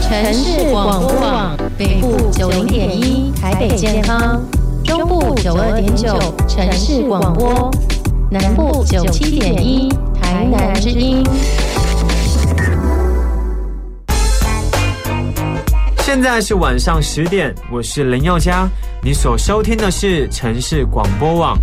城市广播网，北部90.1台北健康，中部92.9城市广播，南部97.1台南之音。 现在是晚上10点，我是林宥嘉，你所收听的是城市广播网。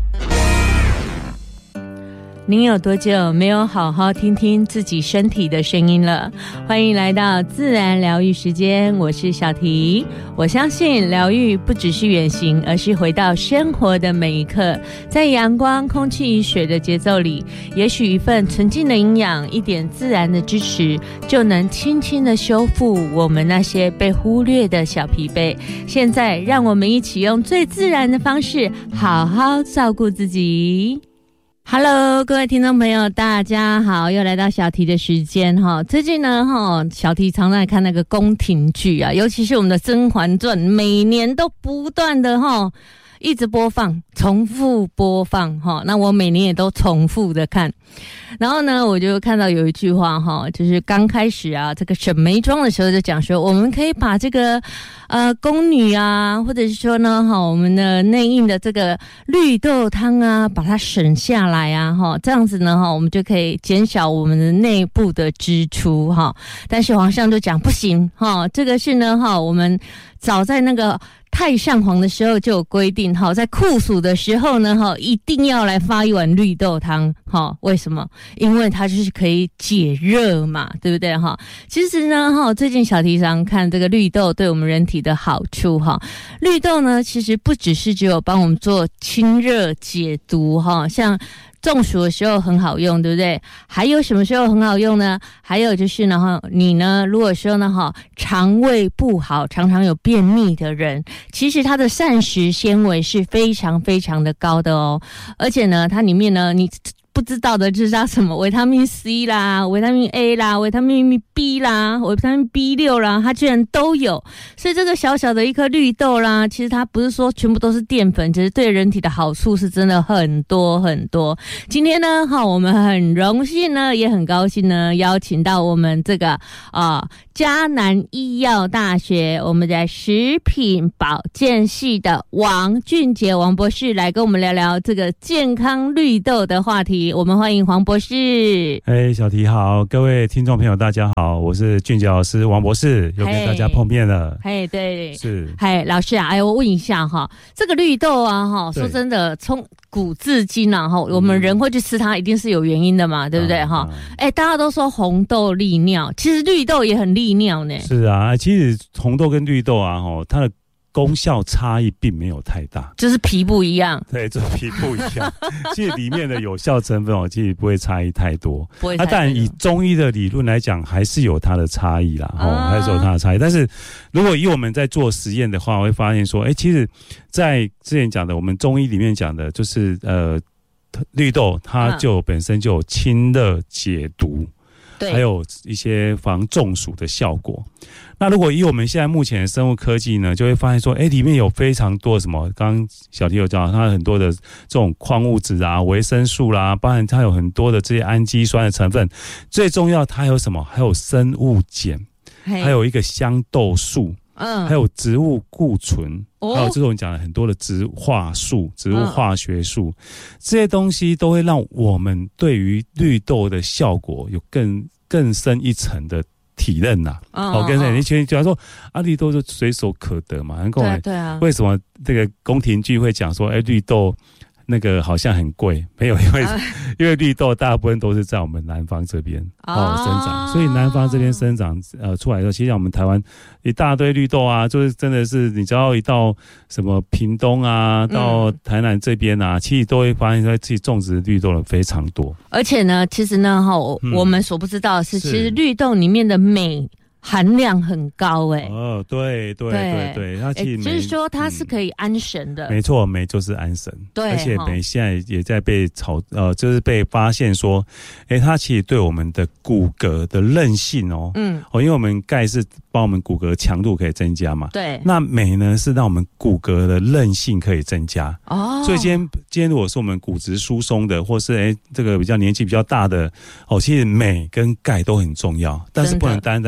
您有多久没有好好听听自己身体的声音了？欢迎来到自然疗愈时间，我是小提。我相信疗愈不只是远行，而是回到生活的每一刻，在阳光、空气、水的节奏里，也许一份纯净的营养，一点自然的支持，就能轻轻的修复我们那些被忽略的小疲惫。现在让我们一起用最自然的方式，好好照顾自己。Hello， 各位听众朋友，大家好，又来到小提的时间哈。最近呢，小提常常看那个宫廷剧啊，尤其是我们的《甄嬛传》，每年都不断的一直播放，重复播放哈。那我每年也都重复的看。然后呢，我就看到有一句话哈，就是刚开始啊，这个沈眉庄的时候就讲说，我们可以把这个宫女啊，或者是说呢我们的内应的这个绿豆汤啊，把它省下来啊这样子呢我们就可以减少我们的内部的支出但是皇上就讲不行这个是呢我们早在那个太上皇的时候就有规定在酷暑的时候呢一定要来发一碗绿豆汤为什么？因为它就是可以解热嘛，对不对其实呢最近小提常看这个绿豆对我们人体的好处绿豆呢其实不只是只有帮我们做清热解毒像中暑的时候很好用，对不对？还有什么时候很好用呢？还有就是呢你呢如果说呢肠胃不好，常常有便秘的人，其实它的膳食纤维是非常非常的高的哦，而且呢它里面呢你不知道的就是它什么维他命 C 啦、维他命 A 啦、维他命 B 啦、维他命 B6 啦，它居然都有。所以这个小小的一颗绿豆啦，其实它不是说全部都是淀粉，其实对人体的好处是真的很多很多。今天呢我们很荣幸呢，也很高兴呢，邀请到我们这个嘉南医药大学我们的食品保健系的王俊杰王博士来跟我们聊聊这个健康绿豆的话题。我们欢迎黄博士。 小提好，各位听众朋友大家好，我是俊杰老师王博士，又跟大家碰面了。 对， 是。 老师啊，我问一下这个绿豆啊说真的，从古至今啊我们人会去吃它，一定是有原因的嘛，对不对大家都说红豆利尿，其实绿豆也很利尿呢。 是啊，其实红豆跟绿豆啊它的功效差异并没有太大， 就是皮不一样。 对，就是皮不一样。其实里面的有效成分其实不会差异太多。当然以中医的理论来讲，还是有它的差异啦，还是有它的差异。但是如果以我们在做实验的话，我会发现说，其实在之前讲的，我们中医里面讲的就是绿豆它就本身就有清热解毒。还有一些防中暑的效果。那如果以我们现在目前的生物科技呢，就会发现说，里面有非常多什么，刚刚小提有讲，它很多的这种矿物质啊、维生素啦，包含它有很多的这些氨基酸的成分。最重要，它有什么？还有生物碱，还有一个香豆素。还有植物固醇，还有这种讲的很多的植化素、植物化学素，这些东西都会让我们对于绿豆的效果有更深一层的体认呐。跟你觉得说绿豆就随手可得嘛，对啊。为什么这个宫廷剧会讲说，绿豆那个好像很贵？没有，因为绿豆大部分都是在我们南方这边生长，所以南方这边生长出来的时候，其实我们台湾一大堆绿豆啊，就是真的是你只要一到什么屏东啊，到台南这边啊，其实都会发现说自己种植绿豆的非常多。而且呢，其实呢我们所不知道的是，其实绿豆里面的镁含量很高对，它其实就是说它是可以安神的。没错，镁就是安神。对，而且镁现在也在被就是被发现说，它其实对我们的骨骼的韧性因为我们钙是帮我们骨骼强度可以增加嘛，对，那镁呢是让我们骨骼的韧性可以增加所以今天如果是我们骨质疏松的，或是这个比较年纪比较大的其实镁跟钙都很重要，但是不能单单只有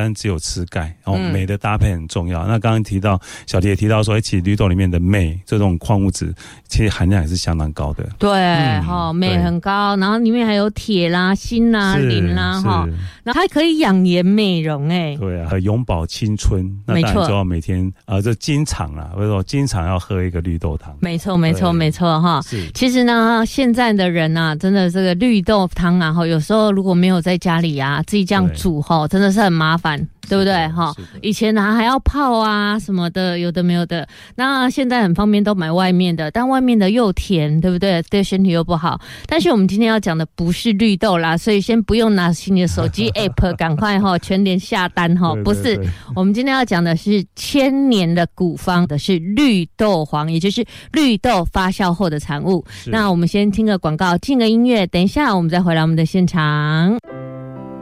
吃钙镁的搭配很重要。那刚刚提到小迪也提到说，其实绿豆里面的镁这种矿物质，其实含量也是相当高的。 对，镁很高，然后里面还有铁啦、锌啦、磷啦，然后还可以养颜美容对啊，永葆青春。那当然就要每天这经常啦，或者说经常要喝一个绿豆汤。 没错哈。其实呢，现在的人啊，真的这个绿豆汤啊，有时候如果没有在家里啊自己这样煮真的是很麻烦。对不对以前还要泡啊什么的，有的没有的。那现在很方便，都买外面的，但外面的又甜，对不对？对身体又不好。但是我们今天要讲的不是绿豆啦，所以先不用拿起你的手机 app 赶快全联下单不是。我们今天要讲的是1000年的古方的是绿豆黄，也就是绿豆发酵后的产物。那我们先听个广告，进个音乐，等一下我们再回来我们的现场。